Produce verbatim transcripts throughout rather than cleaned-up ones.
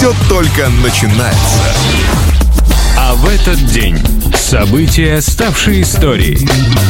все только начинается. А в этот день события, ставшие историей.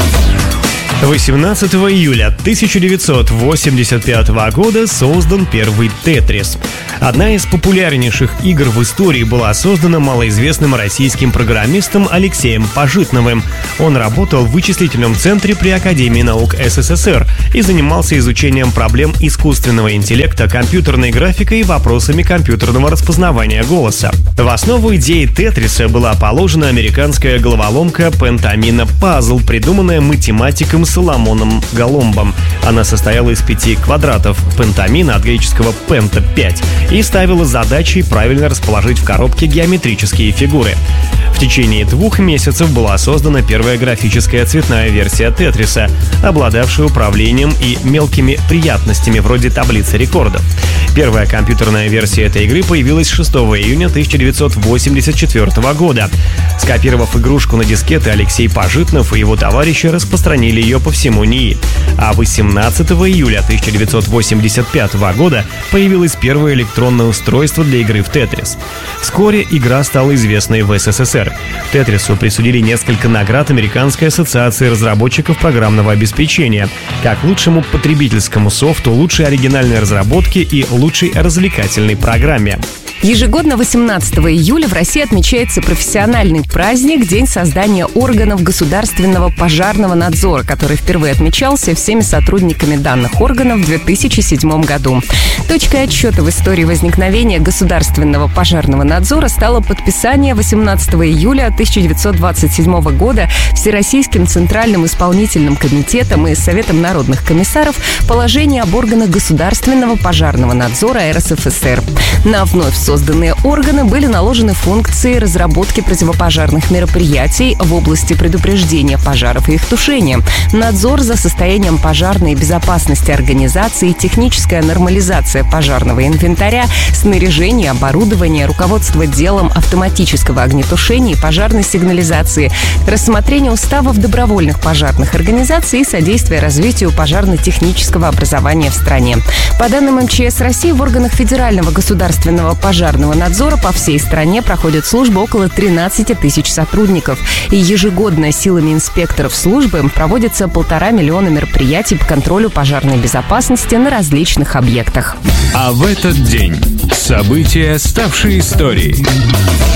восемнадцатого июля тысяча девятьсот восемьдесят пятого года создан первый «Тетрис». Одна из популярнейших игр в истории была создана малоизвестным российским программистом Алексеем Пожитновым. Он работал в вычислительном центре при Академии наук СССР и занимался изучением проблем искусственного интеллекта, компьютерной графикой и вопросами компьютерного распознавания голоса. В основу идеи «Тетриса» была положена американская головоломка «Пентамина Пазл», придуманная математиком Соломоном Голомбом. Она состояла из пяти квадратов пентамина, от греческого «пента» — пять, и ставила задачей правильно расположить в коробке геометрические фигуры. В течение двух месяцев была создана первая графическая цветная версия «Тетриса», обладавшая управлением и мелкими приятностями вроде таблицы рекордов. Первая компьютерная версия этой игры появилась шестого июня тысяча девятьсот восемьдесят четвёртого года. Скопировав игрушку на дискеты, Алексей Пожитнов и его товарищи распространили ее по всему НИИ. А восемнадцатого июля тысяча девятьсот восемьдесят пятого года появилось первое электронное устройство для игры в «Тетрис». Вскоре игра стала известной в СССР. «Тетрису» присудили несколько наград Американской ассоциации разработчиков программного обеспечения, как лучшему потребительскому софту, лучшей оригинальной разработке и лучшей развлекательной программе. Ежегодно восемнадцатого июля в России отмечается профессиональный праздник — День создания органов государственного пожарного надзора, который впервые отмечался всеми сотрудниками данных органов в две тысячи седьмом году. Точкой отсчета в истории возникновения государственного пожарного надзора стало подписание восемнадцатого июля тысяча девятьсот двадцать седьмого года Всероссийским Центральным исполнительным комитетом и Советом народных комиссаров положения об органах государственного пожарного надзора РСФСР. На вновь созданные органы были наложены функции разработки противопожарных мероприятий в области предупреждения пожаров и их тушения, надзор за состоянием пожарной безопасности организации, техническая нормализация пожарного инвентаря, снаряжение, оборудование, руководство делом автоматического огнетушения и пожарной сигнализации, рассмотрение уставов добровольных пожарных организаций и содействие развитию пожарно-технического образования в стране. По данным эм че эс России, в органах Федерального государственного пожарного надзора по всей стране проходит службу около тринадцати тысяч сотрудников. И ежегодно силами инспекторов службы проводится полтора миллиона мероприятий по контролю пожарной безопасности на различных объектах. А в этот день события, ставшие историей.